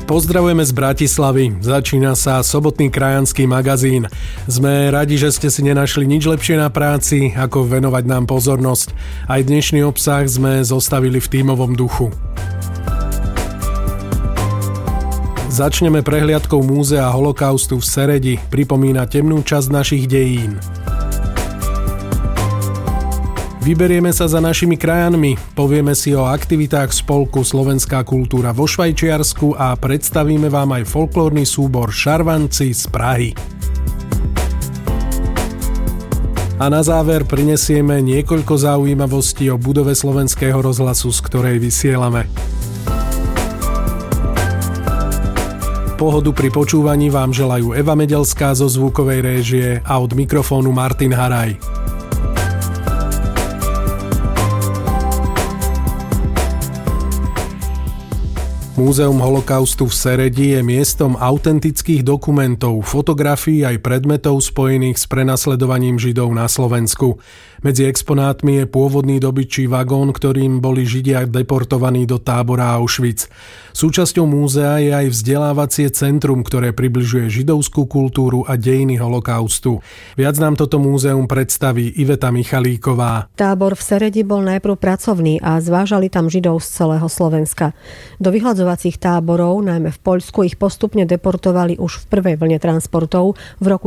Pozdravujeme z Bratislavy. Začína sa sobotný krajanský magazín. Sme radi, že ste si nenašli nič lepšie na práci, ako venovať nám pozornosť. Aj dnešný obsah sme zostavili v tímovom duchu. Začneme prehliadkou Múzea holokaustu v Seredi. Pripomína temnú časť našich dejín. Vyberieme sa za našimi krajanmi, povieme si o aktivitách spolku Slovenská kultúra vo Švajčiarsku a predstavíme vám aj folklórny súbor Šarvanci z Prahy. A na záver prinesieme niekoľko zaujímavostí o budove Slovenského rozhlasu, z ktorej vysielame. Pohodu pri počúvaní vám želajú Eva Medelská zo zvukovej réžie a od mikrofónu Martin Haraj. Múzeum holokaustu v Seredi je miestom autentických dokumentov, fotografií aj predmetov spojených s prenasledovaním Židov na Slovensku. Medzi exponátmi je pôvodný dobytčí vagón, ktorým boli Židia deportovaní do tábora Auschwitz. Súčasťou múzea je aj vzdelávacie centrum, ktoré približuje židovskú kultúru a dejiny holokaustu. Viac nám toto múzeum predstaví Iveta Michalíková. Tábor v Seredi bol najprv pracovný a zvážali tam Židov z celého Slovenska. Do vyhľadzovacích táborov, najmä v Poľsku, ich postupne deportovali už v prvej vlne transportov v roku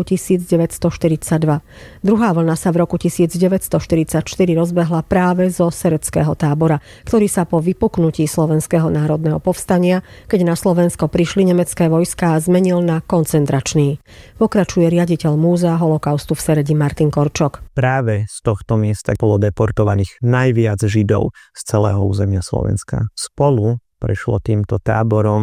1942. Druhá vlna sa v roku 1944 rozbehla práve zo seredského tábora, ktorý sa po vypuknutí Slovenského národného povstania, keď na Slovensko prišli nemecké vojská, zmenil na koncentračný. Pokračuje riaditeľ Múzea holokaustu v Seredi Martin Korčok. Práve z tohto miesta bolo deportovaných najviac Židov z celého územia Slovenska. Spolu prešlo týmto táborom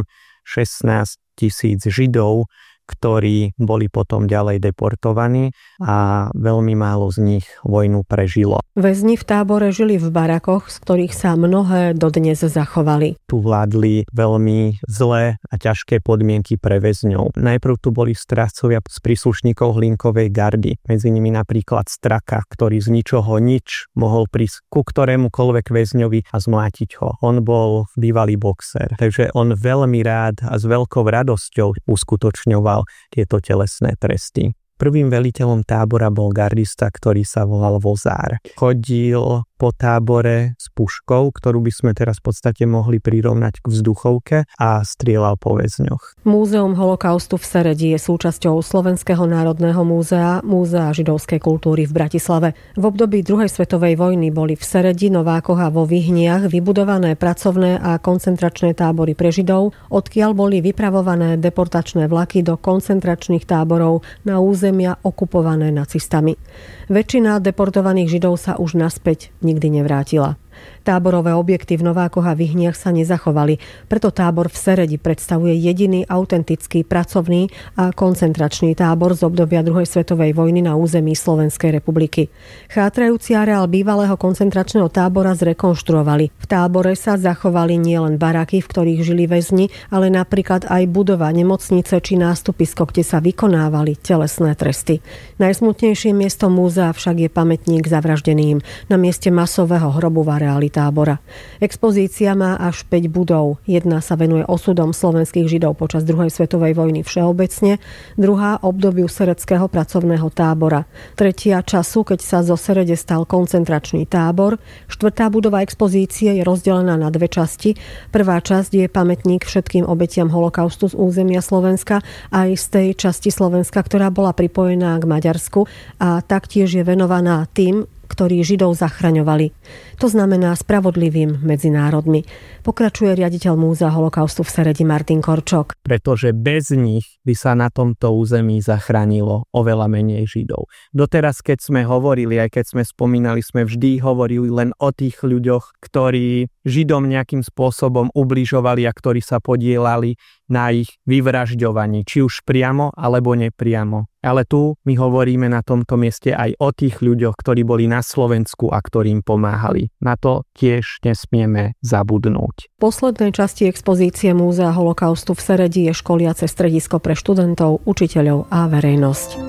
16 000 Židov, ktorí boli potom ďalej deportovaní a veľmi málo z nich vojnu prežilo. Väzni v tábore žili v barakoch, z ktorých sa mnohé dodnes zachovali. Tu vládli veľmi zlé a ťažké podmienky pre väzňov. Najprv tu boli strážcovia z príslušníkov Hlinkovej gardy, medzi nimi napríklad Straka, ktorý z ničoho nič mohol prísť ku ktorémukoľvek väzňovi a zmlátiť ho. On bol bývalý boxer, takže on veľmi rád a s veľkou radosťou uskutočňoval tieto telesné tresty. Prvým veliteľom tábora bol gardista, ktorý sa volal Vozár. Chodil po tábore s puškou, ktorú by sme teraz v podstate mohli prirovnať k vzduchovke, a strieľal po väzňoch. Múzeum holokaustu v Seredi je súčasťou Slovenského národného múzea, Múzea židovskej kultúry v Bratislave. V období druhej svetovej vojny boli v Seredi, Novákoch a vo Vyhniach vybudované pracovné a koncentračné tábory pre Židov, odkiaľ boli vypravované deportačné vlaky do koncentračných táborov na územia okupované nacistami. Väčšina deportovaných Židov sa už naspäť nikdy nevrátila. Táborové objekty v Novákoch a Vyhniach sa nezachovali, preto tábor v Seredi predstavuje jediný autentický pracovný a koncentračný tábor z obdobia druhej svetovej vojny na území Slovenskej republiky. Chátrajúci areál bývalého koncentračného tábora zrekonštruovali. V tábore sa zachovali nielen baraky, v ktorých žili väzni, ale napríklad aj budova nemocnice či nástupisko, kde sa vykonávali telesné tresty. Najsmutnejším miestom múzea však je pamätník zavraždeným na mieste masového hrobu v areáli tábora. Expozícia má až 5 budov. Jedna sa venuje osudom slovenských Židov počas druhej svetovej vojny všeobecne, druhá obdobiu seredského pracovného tábora, tretia času, keď sa zo Serede stal koncentračný tábor, štvrtá budova expozície je rozdelená na dve časti. Prvá časť je pamätník všetkým obetiam holokaustu z územia Slovenska, aj z tej časti Slovenska, ktorá bola pripojená k Maďarsku, a taktiež je venovaná tým, ktorí Židov zachraňovali. To znamená spravodlivým medzi národmi. Pokračuje riaditeľ Múzea holokaustu v Seredi Martin Korčok. Pretože bez nich by sa na tomto území zachránilo oveľa menej Židov. Doteraz, keď sme hovorili, aj keď sme spomínali, sme vždy hovorili len o tých ľuďoch, ktorí Židom nejakým spôsobom ubližovali a ktorí sa podieľali na ich vyvražďovaní, či už priamo alebo nepriamo. Ale tu my hovoríme na tomto mieste aj o tých ľuďoch, ktorí boli na Slovensku a ktorým pomáhali. Na to tiež nesmieme zabudnúť. V poslednej časti expozície Múzea holokaustu v Seredi je školiace stredisko pre študentov, učiteľov a verejnosť.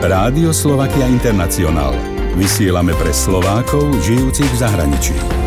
Rádio Slovakia International. Vysielame pre Slovákov žijúcich v zahraničí.